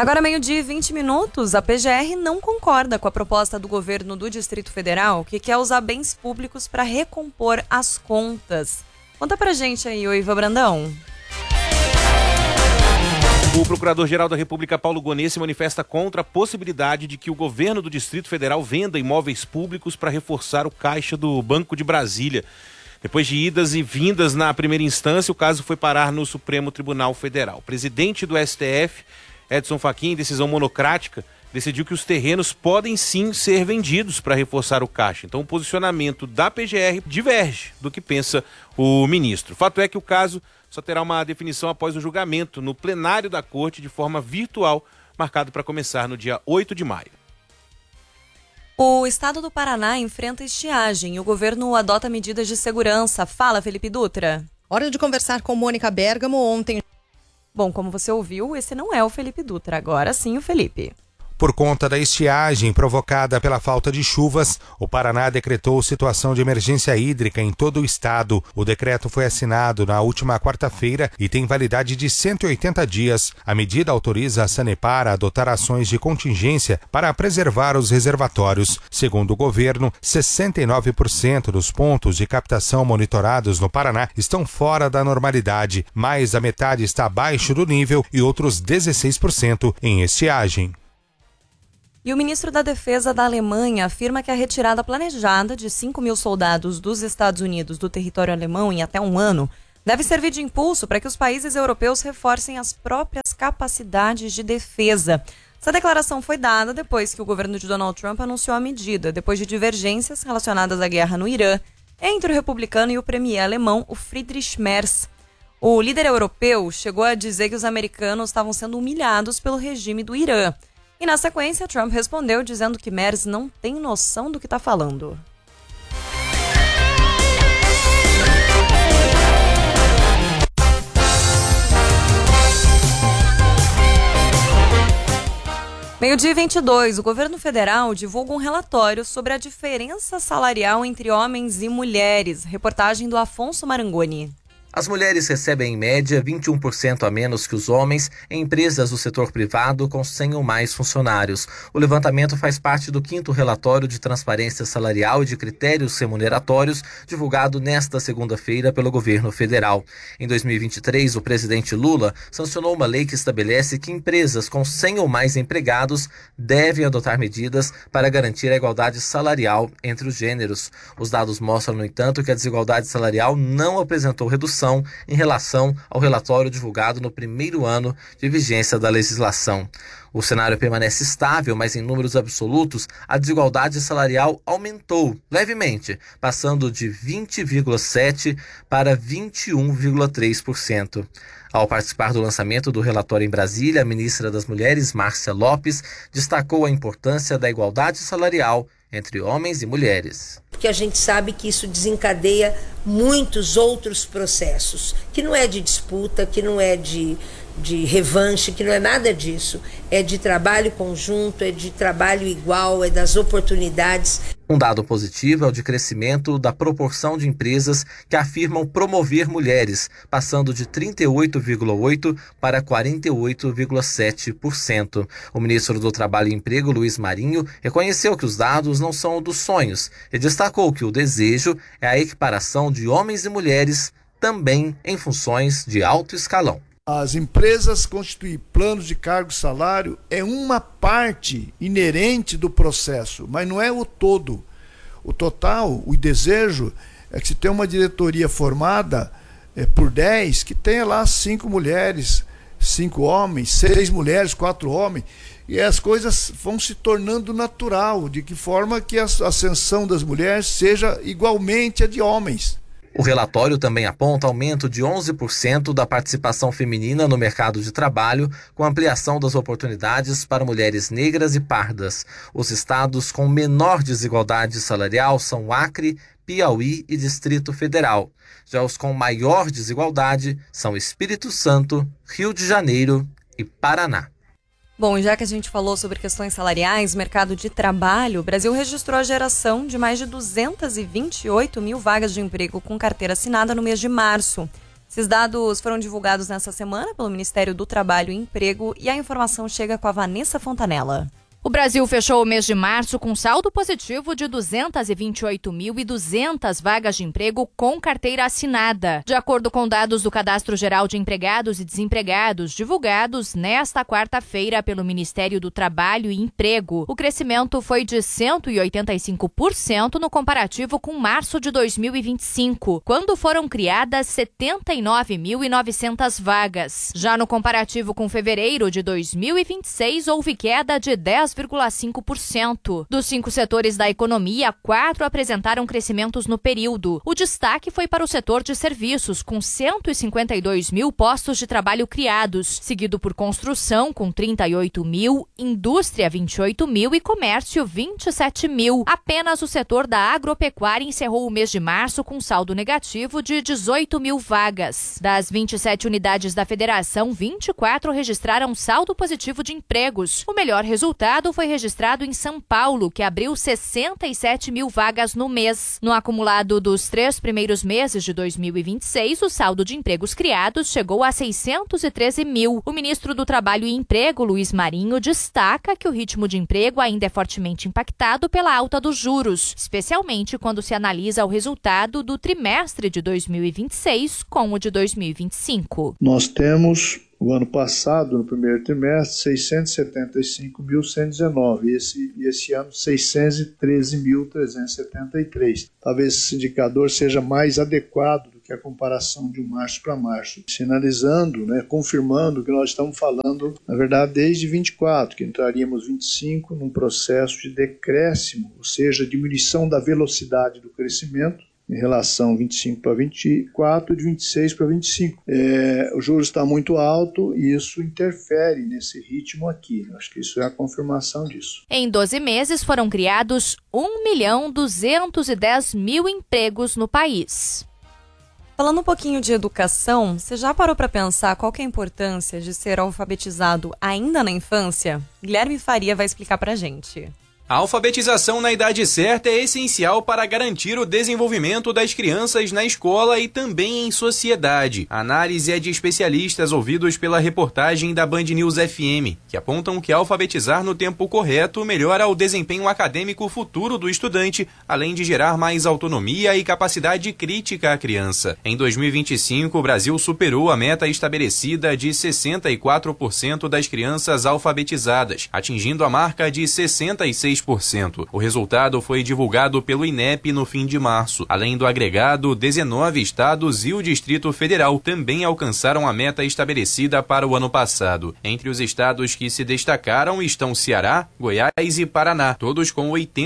Agora, 12:20, a PGR não concorda com a proposta do governo do Distrito Federal, que quer usar bens públicos para recompor as contas. Conta pra gente aí, Ivan Brandão. O Procurador-Geral da República, Paulo Gonet, se manifesta contra a possibilidade de que o governo do Distrito Federal venda imóveis públicos para reforçar o caixa do Banco de Brasília. Depois de idas e vindas na primeira instância, o caso foi parar no Supremo Tribunal Federal. O presidente do STF, Edson Fachin, em decisão monocrática, decidiu que os terrenos podem sim ser vendidos para reforçar o caixa. Então o posicionamento da PGR diverge do que pensa o ministro. Fato é que o caso só terá uma definição após o julgamento no plenário da Corte de forma virtual, marcado para começar no dia 8 de maio. O estado do Paraná enfrenta estiagem e o governo adota medidas de segurança. Fala, Felipe Dutra. Hora de conversar com Mônica Bergamo ontem. Bom, como você ouviu, esse não é o Felipe Dutra, agora sim o Felipe. Por conta da estiagem provocada pela falta de chuvas, o Paraná decretou situação de emergência hídrica em todo o estado. O decreto foi assinado na última quarta-feira e tem validade de 180 dias. A medida autoriza a Sanepar a adotar ações de contingência para preservar os reservatórios. Segundo o governo, 69% dos pontos de captação monitorados no Paraná estão fora da normalidade. Mais da metade está abaixo do nível e outros 16% em estiagem. E o ministro da Defesa da Alemanha afirma que a retirada planejada de 5.000 soldados dos Estados Unidos do território alemão em até um ano deve servir de impulso para que os países europeus reforcem as próprias capacidades de defesa. Essa declaração foi dada depois que o governo de Donald Trump anunciou a medida, depois de divergências relacionadas à guerra no Irã entre o republicano e o premier alemão, o Friedrich Merz. O líder europeu chegou a dizer que os americanos estavam sendo humilhados pelo regime do Irã. E na sequência, Trump respondeu dizendo que Merz não tem noção do que está falando. Meio-dia 22, o governo federal divulga um relatório sobre a diferença salarial entre homens e mulheres. Reportagem do Afonso Marangoni. As mulheres recebem, em média, 21% a menos que os homens em empresas do setor privado com 100 ou mais funcionários. O levantamento faz parte do 5º relatório de transparência salarial e de critérios remuneratórios, divulgado nesta segunda-feira pelo governo federal. Em 2023, o presidente Lula sancionou uma lei que estabelece que empresas com 100 ou mais empregados devem adotar medidas para garantir a igualdade salarial entre os gêneros. Os dados mostram, no entanto, que a desigualdade salarial não apresentou redução em relação ao relatório divulgado no primeiro ano de vigência da legislação. O cenário permanece estável, mas em números absolutos, a desigualdade salarial aumentou levemente, passando de 20,7% para 21,3%. Ao participar do lançamento do relatório em Brasília, a ministra das Mulheres, Márcia Lopes, destacou a importância da igualdade salarial entre homens e mulheres. Porque a gente sabe que isso desencadeia muitos outros processos, que não é de disputa, que não é de revanche, que não é nada disso. É de trabalho conjunto, é de trabalho igual, é das oportunidades. Um dado positivo é o de crescimento da proporção de empresas que afirmam promover mulheres, passando de 38,8% para 48,7%. O ministro do Trabalho e Emprego, Luiz Marinho, reconheceu que os dados não são dos sonhos e destacou que o desejo é a equiparação de homens e mulheres também em funções de alto escalão. As empresas constituir planos de cargo e salário é uma parte inerente do processo, mas não é o todo. O total, o desejo, é que se tem uma diretoria formada por 10, que tenha lá 5 mulheres, 5 homens, 6 mulheres, 4 homens, e as coisas vão se tornando natural, de que forma que a ascensão das mulheres seja igualmente a de homens. O relatório também aponta aumento de 11% da participação feminina no mercado de trabalho, com ampliação das oportunidades para mulheres negras e pardas. Os estados com menor desigualdade salarial são Acre, Piauí e Distrito Federal. Já os com maior desigualdade são Espírito Santo, Rio de Janeiro e Paraná. Bom, já que a gente falou sobre questões salariais, mercado de trabalho, o Brasil registrou a geração de mais de 228 mil vagas de emprego com carteira assinada no mês de março. Esses dados foram divulgados nessa semana pelo Ministério do Trabalho e Emprego e a informação chega com a Vanessa Fontanella. O Brasil fechou o mês de março com saldo positivo de 228.200 vagas de emprego com carteira assinada. De acordo com dados do Cadastro Geral de Empregados e Desempregados, divulgados nesta quarta-feira pelo Ministério do Trabalho e Emprego, o crescimento foi de 185% no comparativo com março de 2025, quando foram criadas 79.900 vagas. Já no comparativo com fevereiro de 2026, houve queda de 10,5%. Dos 5 setores da economia, 4 apresentaram crescimentos no período. O destaque foi para o setor de serviços, com 152 mil postos de trabalho criados, seguido por construção, com 38 mil, indústria, 28 mil e comércio, 27 mil. Apenas o setor da agropecuária encerrou o mês de março com saldo negativo de 18 mil vagas. Das 27 unidades da federação, 24 registraram saldo positivo de empregos. O melhor resultado foi registrado em São Paulo, que abriu 67 mil vagas no mês. No acumulado dos 3 primeiros meses de 2026, o saldo de empregos criados chegou a 613 mil. O ministro do Trabalho e Emprego, Luiz Marinho, destaca que o ritmo de emprego ainda é fortemente impactado pela alta dos juros, especialmente quando se analisa o resultado do trimestre de 2026 com o de 2025. Nós temos o ano passado, no primeiro trimestre, 675.119 e esse ano 613.373. Talvez esse indicador seja mais adequado do que a comparação de março para março, sinalizando, confirmando o que nós estamos falando, na verdade, desde 24, que entraríamos 25 num processo de decréscimo, ou seja, diminuição da velocidade do crescimento, em relação 25 para 24 e de 26 para 25. O juros está muito alto e isso interfere nesse ritmo aqui. Acho que isso é a confirmação disso. Em 12 meses foram criados 1.210.000 empregos no país. Falando um pouquinho de educação, você já parou para pensar qual que é a importância de ser alfabetizado ainda na infância? Guilherme Faria vai explicar para a gente. A alfabetização na idade certa é essencial para garantir o desenvolvimento das crianças na escola e também em sociedade. A análise é de especialistas ouvidos pela reportagem da Band News FM, que apontam que alfabetizar no tempo correto melhora o desempenho acadêmico futuro do estudante, além de gerar mais autonomia e capacidade crítica à criança. Em 2025, o Brasil superou a meta estabelecida de 64% das crianças alfabetizadas, atingindo a marca de 66%. O resultado foi divulgado pelo INEP no fim de março. Além do agregado, 19 estados e o Distrito Federal também alcançaram a meta estabelecida para o ano passado. Entre os estados que se destacaram estão Ceará, Goiás e Paraná, todos com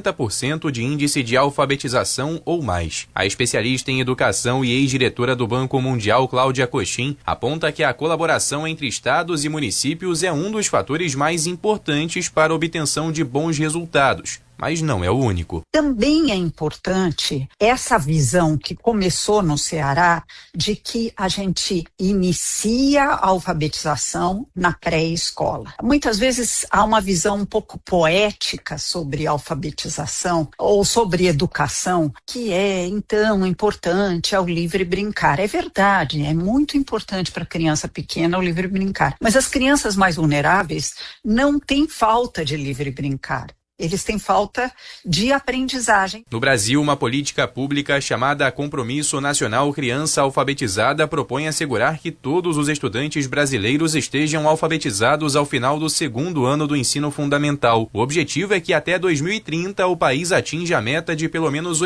80% de índice de alfabetização ou mais. A especialista em educação e ex-diretora do Banco Mundial, Cláudia Cochin, aponta que a colaboração entre estados e municípios é um dos fatores mais importantes para a obtenção de bons resultados, mas não é o único. Também é importante essa visão que começou no Ceará de que a gente inicia a alfabetização na pré-escola. Muitas vezes há uma visão um pouco poética sobre alfabetização ou sobre educação, que é, então, importante ao livre brincar. É verdade, é muito importante para a criança pequena o livre brincar. Mas as crianças mais vulneráveis não têm falta de livre brincar. Eles têm falta de aprendizagem. No Brasil, uma política pública chamada Compromisso Nacional Criança Alfabetizada propõe assegurar que todos os estudantes brasileiros estejam alfabetizados ao final do 2º ano do ensino fundamental. O objetivo é que até 2030 o país atinja a meta de pelo menos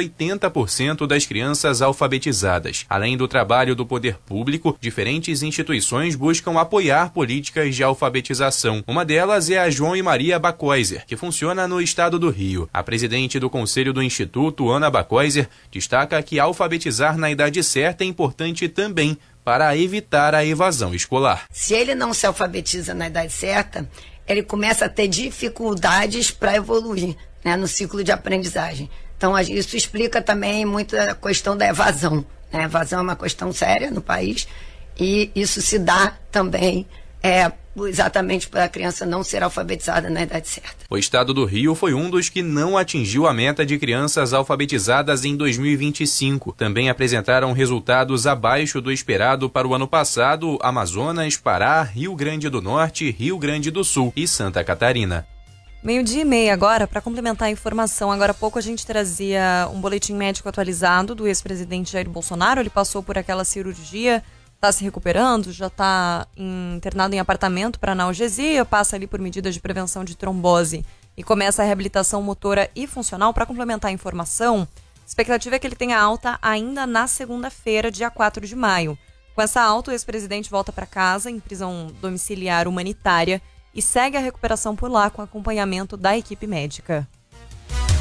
80% das crianças alfabetizadas. Além do trabalho do poder público, diferentes instituições buscam apoiar políticas de alfabetização. Uma delas é a João e Maria Bacoiser, que funciona no estado do Rio. A presidente do Conselho do Instituto, Ana Bacoiser, destaca que alfabetizar na idade certa é importante também para evitar a evasão escolar. Se ele não se alfabetiza na idade certa, ele começa a ter dificuldades para evoluir, no ciclo de aprendizagem. Então, isso explica também muito a questão da evasão. A evasão é uma questão séria no país e isso se dá também exatamente para a criança não ser alfabetizada na idade certa. O estado do Rio foi um dos que não atingiu a meta de crianças alfabetizadas em 2025. Também apresentaram resultados abaixo do esperado para o ano passado Amazonas, Pará, Rio Grande do Norte, Rio Grande do Sul e Santa Catarina. 12:30 agora, para complementar a informação. Agora há pouco a gente trazia um boletim médico atualizado do ex-presidente Jair Bolsonaro. Ele passou por aquela cirurgia, está se recuperando, já está internado em apartamento para analgesia, passa ali por medidas de prevenção de trombose e começa a reabilitação motora e funcional. Para complementar a informação, a expectativa é que ele tenha alta ainda na segunda-feira, dia 4 de maio. Com essa alta, o ex-presidente volta para casa em prisão domiciliar humanitária e segue a recuperação por lá com acompanhamento da equipe médica.